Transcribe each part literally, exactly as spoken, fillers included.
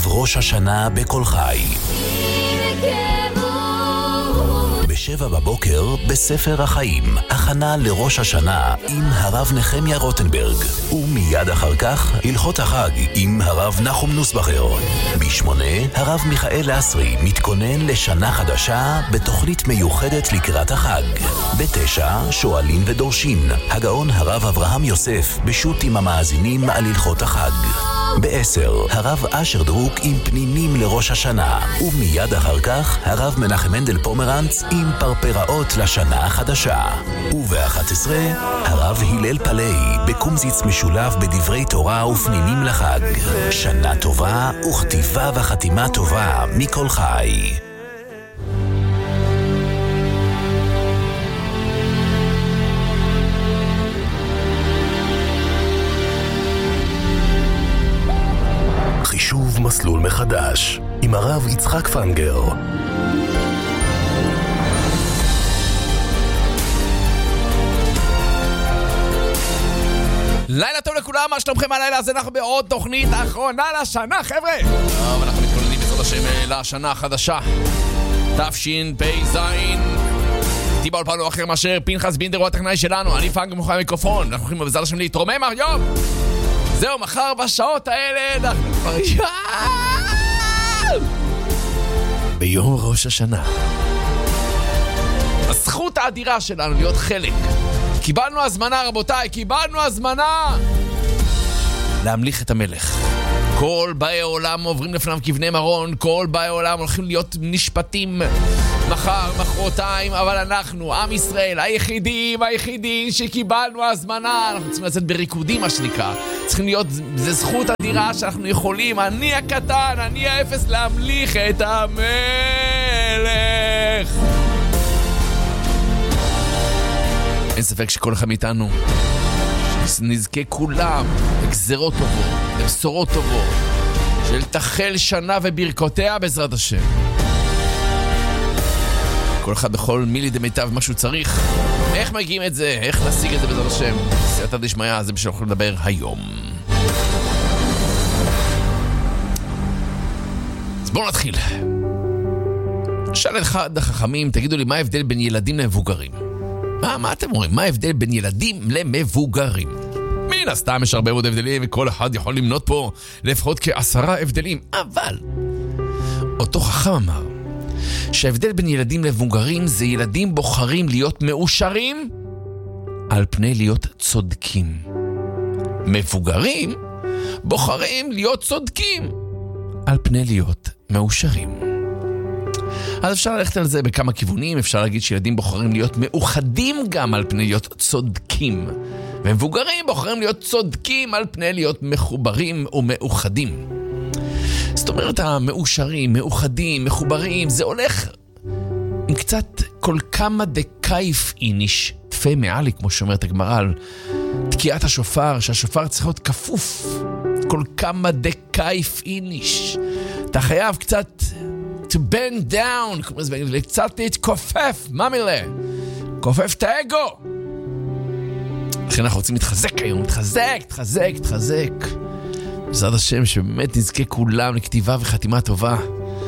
ערב ראש השנה בכל חי. בשבע בבוקר בספר החיים, הכנה לראש השנה עם הרב נחמיה רוטנברג, ומיד אחר כך הלכות החג עם הרב נחום נוסבכר. בשמונה הרב מיכאל אסרי מתכונן לשנה חדשה בתוכנית מיוחדת לקראת החג. בתשע שואלים ודורשים, הגאון הרב אברהם יוסף בשו"ת עם המאזינים על הלכות החג. בעשר הרב אשר דרוק עם פנינים לראש השנה, ומיד אחר כך הרב מנחם מנדל פומרנץ עם פרפראות לשנה החדשה. ובאחת עשרה הרב הלל פלאי בקומזיץ משולב בדברי תורה ופנינים לחג. שנה טובה וכתיבה וחתימה טובה מכל חי. חישוב מסלול מחדש עם הרב יצחק פנגר. לילה טוב לכולם, מה שלומכם הלילה? אז אנחנו בעוד תוכנית אחרונה לשנה, חבר'ה. טוב, אנחנו מתכוננים בעזרת השם לשנה החדשה תשפ"ז. איתי באולפן לא אחר מאשר פנחס בינדר הוא הטכנאי שלנו, אני פנגר מוכן המיקרופון. אנחנו הולכים בעזרת השם להתרומם היום. זהו, מחר בשעות האלה אנחנו כבר ביום ראש השנה. הזכות האדירה שלנו להיות חלק. קיבלנו הזמנה, רבותיי, קיבלנו הזמנה להמליך את המלך. כל באי העולם עוברים לפניו כבני מרון, כל באי העולם הולכים להיות נשפטים מחר, מחרתיים, אבל אנחנו, עם ישראל, היחידים, היחידים שקיבלנו הזמנה, אנחנו צריכים לצאת בריקודים, מה שנקרא. צריכים להיות, זה זכות אדירה שאנחנו יכולים, אני הקטן, אני האפס, להמליך את המלך. אין ספק שכל אחד מאיתנו נזכה כולם לגזרות טובות, לבשורות טובות, של תחל שנה וברכותיה בעזרת השם. כל אחד בכל מילי דמיטב מה שהוא צריך. איך מגיעים את זה? איך להשיג את זה בעזרת השם? סייעתא דשמיא, זה בשביל אנחנו לדבר היום. אז בואו נתחיל. שאל אחד החכמים, תגידו לי, מה ההבדל בין ילדים למבוגרים? מה, מה אתם אומרים? מה ההבדל בין ילדים למבוגרים? מן הסתם יש הרבה מאוד הבדלים, וכל אחד יכול למנות פה לפחות כעשרה הבדלים. אבל אותו חכם אמר שההבדל בין ילדים למבוגרים זה ילדים בוחרים להיות מאושרים על פני להיות צודקים. מבוגרים בוחרים להיות צודקים על פני להיות מאושרים. אז אפשר ללכת על זה בכמה כיוונים. אפשר להגיד שילדים בוחרים להיות מאוחדים גם על פני להיות צודקים, ומבוגרים בוחרים להיות צודקים על פני להיות מחוברים ומאוחדים. זאת אומרת, המאושרים, מאוחדים, מחוברים, זה הולך עם קצת כל כמה דקייף איניש תפי מעלי, כמו שאומרת הגמרא על תקיעת השופר, שהשופר צריך להיות כפוף כל כמה דקייף איניש. אתה חייב קצת to bend down, כמו זה באנגלית, קצת להתכופף, מה מילה? כופף את האגו. לכן אנחנו רוצים להתחזק היום, להתחזק, להתחזק, להתחזק. בעזרת השם שבאמת נזכה כולם לכתיבה וחתימה טובה.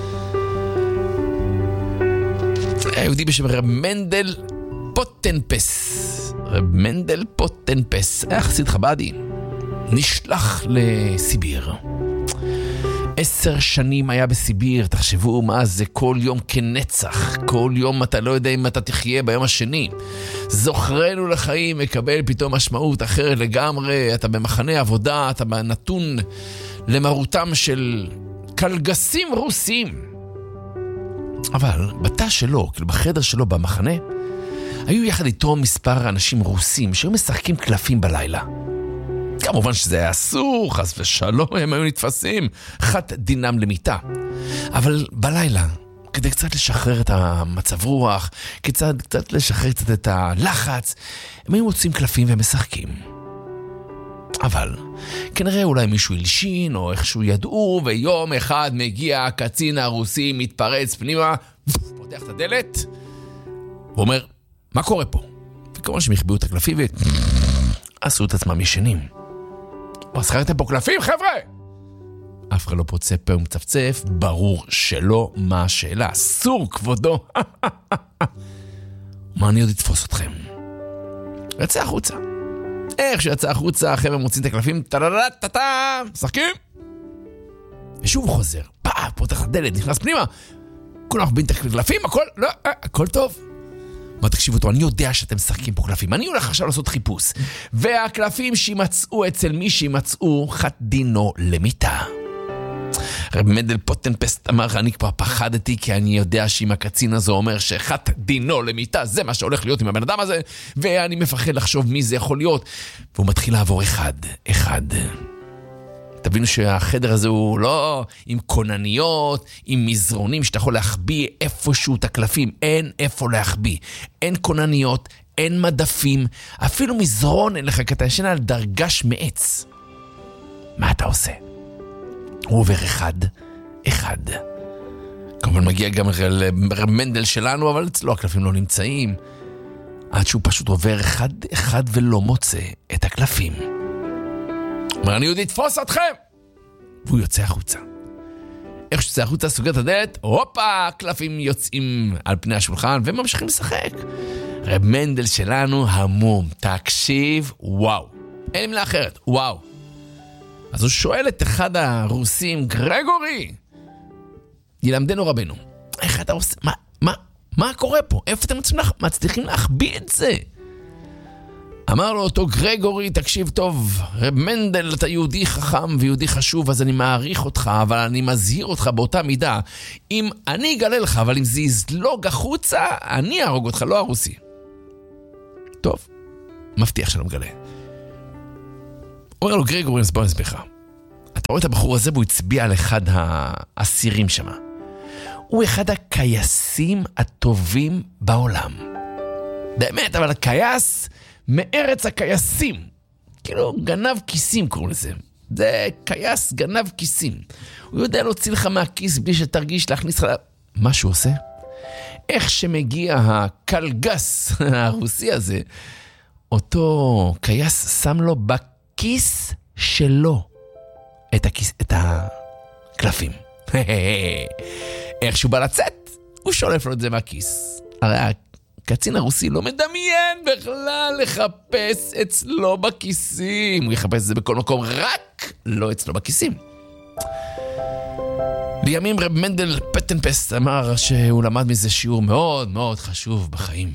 היהודי בשם רב מנדל פוטנפס, רב מנדל פוטנפס, היה חסיד חב"די, נשלח לסיביר. עשר שנים היה בסיביר. תחשבו מה זה, כל יום כנצח, כל יום אתה לא יודע אם אתה תחיה ביום השני. זוכרנו לחיים מקבל פתאום משמעות אחרת לגמרי. אתה במחנה עבודה, אתה נתון למרותם של קלגסים רוסים. אבל בתא שלו, כאילו בחדר שלו במחנה, היו יחד איתו מספר אנשים רוסים שהיו משחקים קלפים בלילה. כמובן שזה היה אסור, חס ושלום, הם היו נתפסים, חת דינם למיטה. אבל בלילה, כדי קצת לשחרר את המצב רוח, קצת, קצת לשחרר קצת את הלחץ, הם היו מוצאים קלפים ומשחקים. אבל כנראה אולי מישהו הלשין, או איכשהו ידעו, ויום אחד מגיע הקצין הרוסי, מתפרץ פנימה, פותח את הדלת, ואומר, מה קורה פה? וכמובן שהם החביאו את הקלפים ועשו את עצמם ישנים. אז חייתם פה קלפים, חבר'ה? אף אחד לא פוצה פה ומצפצף, ברור שלא. מה השאלה? אסור, כבודו. מה אני עוד אתפוס אתכם? יצא החוצה. איך שיצא החוצה, החבר'ה מוצאים את הקלפים, טה-טה-טה-טה, משחקים. ושוב הוא חוזר, פאפ, פותח הדלת, נכנס פנימה, כולם מחביאים את הקלפים, הכל, לא, הכל טוב. מה, תקשיבו אותו, אני יודע שאתם משחקים פה קלפים, אני הולך עכשיו לעשות חיפוש, והקלפים שימצאו אצל מי שימצאו, חת דינו למיטה. רב מנדל פוטנפסט אמר, אני כבר פחדתי, כי אני יודע שאם הקצין הזה אומר שחת דינו למיטה, זה מה שהולך להיות עם הבן אדם הזה, ואני מפחד לחשוב מי זה יכול להיות. והוא מתחיל לעבור אחד, אחד. תבינו שהחדר הזה הוא לא עם קונניות, עם מזרונים שאתה יכול להחביא איפשהו את הקלפים. אין איפה להחביא. אין קונניות, אין מדפים, אפילו מזרון אין לך, כי אתה ישן על דרגש מעץ. מה אתה עושה? הוא עובר אחד, אחד. כמובן מגיע גם למנדל שלנו, אבל אצלו הקלפים לא נמצאים. עד שהוא פשוט עובר אחד, אחד ולא מוצא את הקלפים. אומר, אני יודע לתפוס אתכם! והוא יוצא החוצה. איך שיוצא החוצה, סוגר את הדלת, הופה, הקלפים יוצאים על פני השולחן, וממשיכים לשחק. רב מנדל שלנו המום. תקשיב, וואו. אין מילה אחרת, וואו. אז הוא שואל את אחד הרוסים, גרגורי, ילמדנו רבנו, איך אתה עושה, מה, מה, מה קורה פה? איפה אתם מצליחים להחביא את זה? אמר לו אותו גרגורי, תקשיב טוב, רב מנדל, אתה יהודי חכם ויהודי חשוב, אז אני מעריך אותך, אבל אני מזהיר אותך באותה מידה. אם אני אגלה לך, אבל אם זה יזלוג החוצה, אני אהרוג אותך, לא הרוסי. טוב, מבטיח שלא מגלה. אומר לו גרגורי, אז בוא נסביך. אתה רואה את הבחור הזה, והוא הצביע על אחד האסירים שם. הוא אחד הקייסים הטובים בעולם. באמת, אבל הקייס מארץ הקייסים. כאילו, גנב כיסים קוראים לזה. זה קייס גנב כיסים. הוא יודע להוציא לך מהכיס בלי שתרגיש להכניס לך... מה שהוא עושה? איך שמגיע הקלגס הרוסי הזה, אותו קייס שם לו בכיס שלו את הכיס, את הקלפים. איך שהוא בא לצאת, הוא שולף לו את זה מהכיס. הרי הקצין הרוסי לא מדמיין בכלל לחפש אצלו בכיסים. הוא יחפש את זה בכל מקום, רק לא אצלו בכיסים. לימים רב מנדל פטנפסט אמר שהוא למד מזה שיעור מאוד מאוד חשוב בחיים.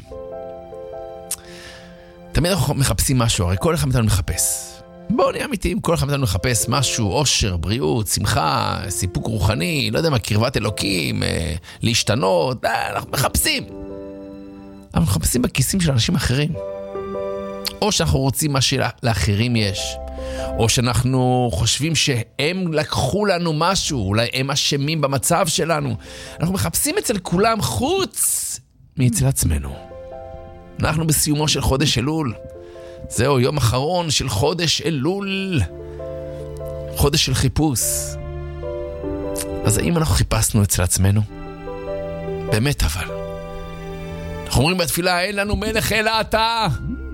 תמיד אנחנו מחפשים משהו, הרי כל אחד מאיתנו מחפש. בואו נהיה אמיתיים, כל אחד מאיתנו מחפש משהו, אושר, בריאות, שמחה, סיפוק רוחני, לא יודע מה, קרבת אלוקים, אה, להשתנות, אה, אנחנו מחפשים. אנחנו מחפשים בכיסים של אנשים אחרים. או שאנחנו רוצים מה שלאחרים יש, או שאנחנו חושבים שהם לקחו לנו משהו, אולי הם אשמים במצב שלנו. אנחנו מחפשים אצל כולם חוץ מאצל עצמנו. אנחנו בסיומו של חודש אלול. זהו יום אחרון של חודש אלול. חודש של חיפוש. אז האם אנחנו חיפשנו אצל עצמנו? באמת אבל. אנחנו אומרים בתפילה, אין לנו מלך אלא אתה.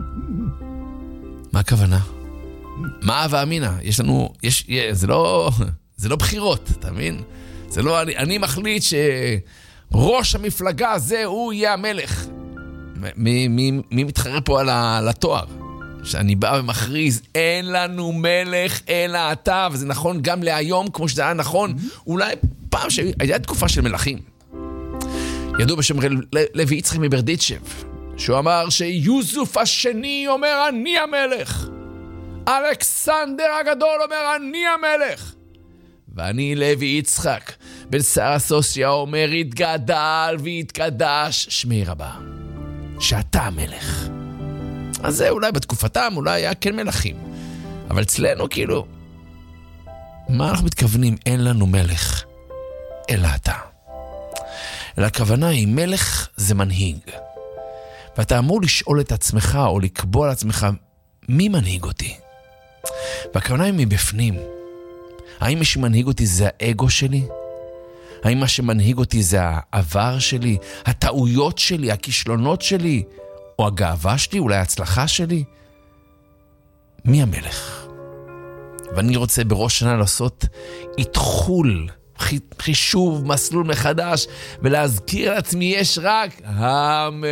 מה הכוונה? מה ואמינה? יש לנו, יש, זה לא, זה לא בחירות, אתה מבין? זה לא, אני, אני מחליט שראש המפלגה הזה הוא יהיה המלך. מי, מי, מי מתחרה פה על, ה, על התואר? שאני בא ומכריז, אין לנו מלך אלא אתה, וזה נכון גם להיום, כמו שזה היה נכון, אולי פעם שהייתה תקופה של מלכים. ידעו בשם לוי יצחק מברדיצ'ב, שהוא אמר שיוסוף השני אומר, אני המלך. אלכסנדר הגדול אומר, אני המלך. ואני לוי יצחק, בן שר הסוסיה אומר, יתגדל ויתקדש שמי רבה. שאתה המלך. אז זה אולי בתקופתם, אולי היה כן מלכים. אבל אצלנו כאילו, מה אנחנו מתכוונים? אין לנו מלך, אלא אתה. אלא הכוונה היא, מלך זה מנהיג. ואתה אמור לשאול את עצמך, או לקבוע לעצמך, מי מנהיג אותי? והכוונה היא מבפנים. האם מי שמנהיג אותי זה האגו שלי? האם מה שמנהיג אותי זה העבר שלי, הטעויות שלי, הכישלונות שלי, או הגאווה שלי, אולי ההצלחה שלי? מי המלך? ואני רוצה בראש שנה לעשות התחול, חישוב, מסלול מחדש, ולהזכיר לעצמי יש רק המלך.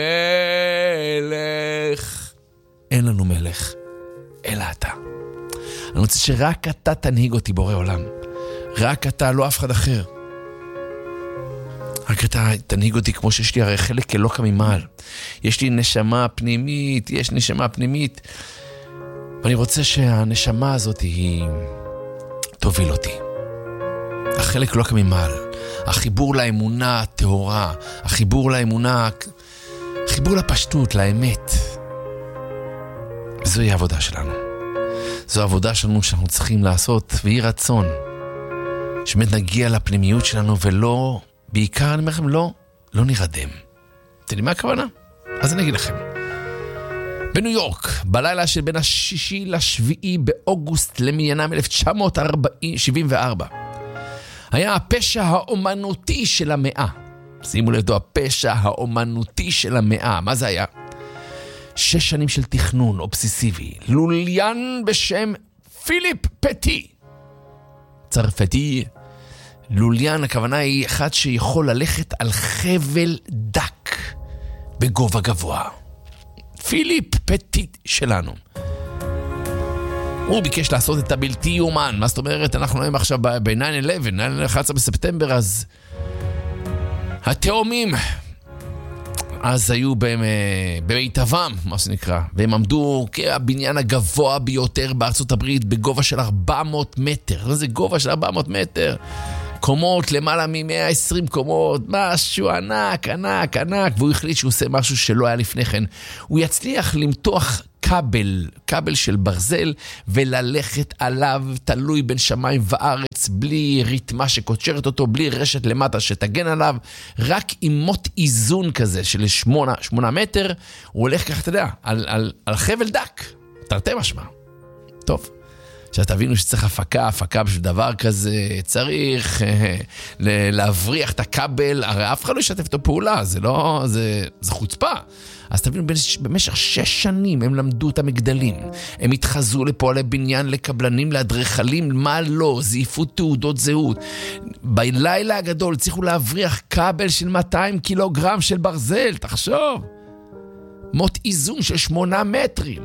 אין לנו מלך, אלא אתה. אני רוצה שרק אתה תנהיג אותי בורא עולם. רק אתה, לא אף אחד אחר. רק אתה תנהיג אותי כמו שיש לי הרי חלק אלוקה ממעל. יש לי נשמה פנימית, יש נשמה פנימית. ואני רוצה שהנשמה הזאת היא תוביל אותי. החלק אלוקה ממעל. החיבור לאמונה הטהורה. החיבור לאמונה, החיבור לפשטות, לאמת. זוהי העבודה שלנו. זו העבודה שלנו שאנחנו צריכים לעשות, והיא רצון. שבאמת נגיע לפנימיות שלנו ולא, בעיקר אני אומר לכם, לא, לא נרדם. אתם יודעים מה הכוונה? אז אני אגיד לכם. בניו יורק, בלילה של בין השישי לשביעי באוגוסט למניינם אלף תשע מאות שבעים וארבע, היה הפשע האומנותי של המאה. שימו לב, הפשע האומנותי של המאה. מה זה היה? שש שנים של תכנון אובססיבי. לוליין בשם פיליפ פטי. צרפתי. לוליין, הכוונה היא אחד שיכול ללכת על חבל דק בגובה גבוה. פיליפ פטי שלנו. הוא ביקש לעשות את הבלתי יומן. מה זאת אומרת? אנחנו נעים עכשיו ב-תשע אחת עשרה, אחת עשרה בספטמבר, אז התאומים אז היו במיטבם, מה שנקרא, והם עמדו כבניין הגבוה ביותר בארצות הברית בגובה של ארבע מאות מטר. זה גובה של ארבע מאות מטר. קומות, למעלה מ-מאה ועשרים קומות, משהו ענק, ענק, ענק, והוא החליט שהוא עושה משהו שלא היה לפני כן. הוא יצליח למתוח כבל, כבל של ברזל, וללכת עליו תלוי בין שמיים וארץ, בלי ריתמה שקוצ'רת אותו, בלי רשת למטה שתגן עליו, רק עם מוט איזון כזה של שמונה, שמונה מטר, הוא הולך ככה, אתה יודע, על, על, על חבל דק, תרתי משמע. טוב. שתבינו שצריך הפקה, הפקה בשביל דבר כזה, צריך להבריח את הכבל, הרי אף אחד לא ישתף את הפעולה, זה לא, זה, זה חוצפה. אז תבינו, במשך שש שנים הם למדו את המגדלים, הם התחזו לפועלי בניין, לקבלנים, לאדריכלים, מה לא, זייפו תעודות זהות. בלילה הגדול צריכו להבריח כבל של מאתיים קילוגרם של ברזל, תחשוב. מוט איזון של שמונה מטרים.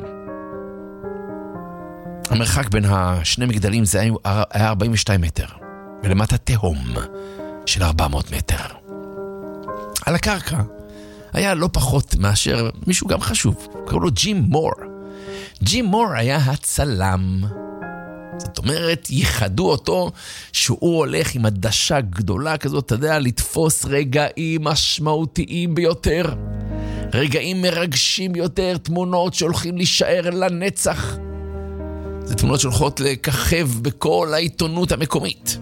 המרחק בין השני מגדלים זה היה ארבעים ושתיים מטר, ולמטה תהום של ארבע מאות מטר. על הקרקע היה לא פחות מאשר מישהו גם חשוב, קראו לו ג'ים מור. ג'ים מור היה הצלם. זאת אומרת, ייחדו אותו שהוא הולך עם עדשה גדולה כזאת, אתה יודע, לתפוס רגעים משמעותיים ביותר. רגעים מרגשים יותר, תמונות שהולכים להישאר לנצח. זה תמונות שהולכות לככב בכל העיתונות המקומית.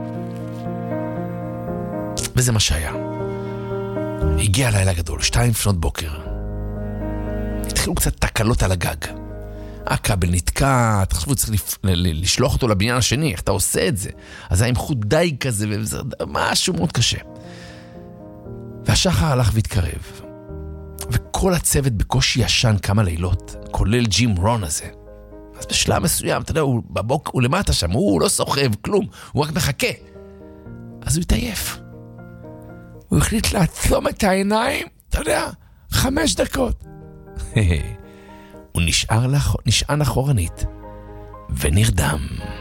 וזה מה שהיה. הגיע לילה גדול, שתיים לפנות בוקר. התחילו קצת תקלות על הגג. הכבל נתקע, תחשבו, צריך לפ... לשלוח אותו לבניין השני, איך אתה עושה את זה? אז היה עם חוט די כזה, וזה משהו מאוד קשה. והשחר הלך והתקרב. וכל הצוות בקושי ישן כמה לילות, כולל ג'ים רון הזה. אז בשלב מסוים, אתה יודע, הוא בבוק, הוא למטה שם, הוא לא סוחב, כלום, הוא רק מחכה. אז הוא התעייף. הוא החליט לעצום את העיניים, אתה יודע, חמש דקות. הוא נשאר, לח... נשען אחורנית, ונרדם.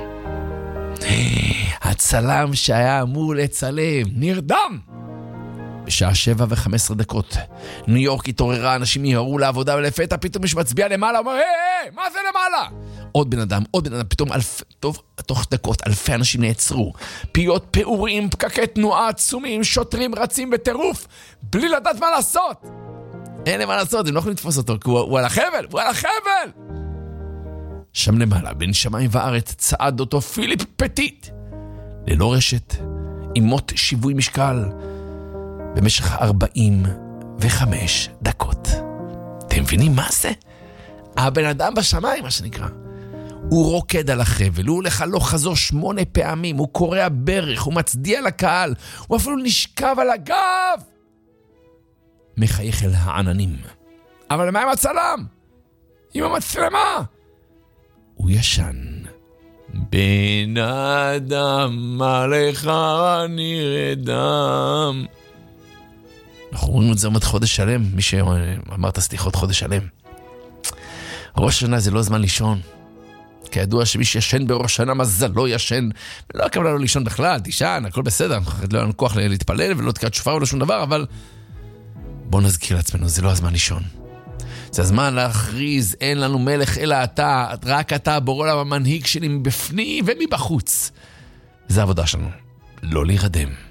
הצלם שהיה אמור לצלם, נרדם. בשעה שבע וחמש עשרה דקות, ניו יורק התעוררה, אנשים יהרו לעבודה, ולפתע פתאום מישהו מצביע למעלה, אומר, היי, היי, מה זה למעלה? עוד בן אדם, עוד בן אדם, פתאום אלף, טוב, תוך דקות, אלפי אנשים נעצרו. פיות פעורים, פקקי תנועה עצומים, שוטרים רצים בטירוף, בלי לדעת מה לעשות. אין למה לעשות, הם לא יכולים לתפוס אותו, כי הוא, הוא על החבל, הוא על החבל! שם למעלה, בין שמיים וארץ, צעד אותו פיליפ פטיט, ללא רשת, עם מוט שיווי משקל, במשך ארבעים וחמש דקות. אתם מבינים מה זה? הבן אדם בשמיים, מה שנקרא. הוא רוקד על החבל, הוא הולך הלוך חזור שמונה פעמים, הוא קורע ברך, הוא מצדיע לקהל, הוא אפילו נשכב על הגב. מחייך אל העננים. אבל מה עם הצלם? עם המצלמה? הוא ישן בן אדם עליך נרדם. אנחנו אומרים את זה עומד חודש שלם, מי שאמר את הסליחות חודש שלם. ראש השנה זה לא זמן לישון. כידוע שמי שישן בראש שנה מזלו ישן, ולא הכוונה לא לישון בכלל, תישן, הכל בסדר, לא היה לנו כוח להתפלל ולא תקעת שופר ולא שום דבר, אבל בוא נזכיר לעצמנו, זה לא הזמן לישון. זה הזמן להכריז, אין לנו מלך אלא אתה, רק אתה בורא עולם המנהיג שלי מבפנים ומבחוץ. זה העבודה שלנו, לא להירדם.